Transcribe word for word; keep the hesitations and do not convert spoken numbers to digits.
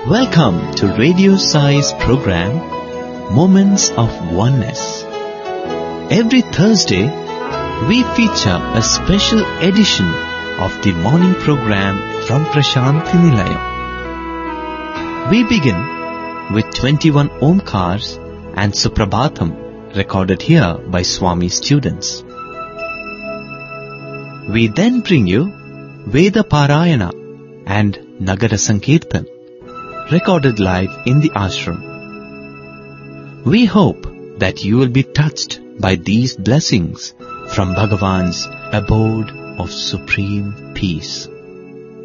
Welcome to Radio Sai's program, Moments of Oneness. Every Thursday, we feature a special edition of the morning program from Prashanthi Nilayam. We begin with twenty-one Omkars and Suprabhatam recorded here by Swami students. We then bring you Veda Parayana and Nagara Sankirtan recorded live in the ashram. We hope that you will be touched by these blessings from Bhagavan's abode of supreme peace.